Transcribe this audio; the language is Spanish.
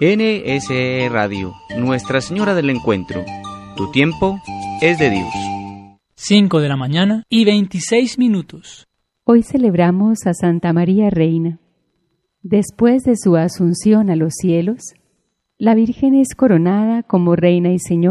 NSE Radio, Nuestra Señora del Encuentro. Tu tiempo es de Dios. 5 de la mañana y 26 minutos. Hoy celebramos a Santa María Reina. Después de su asunción a los cielos, la Virgen es coronada como Reina y Señora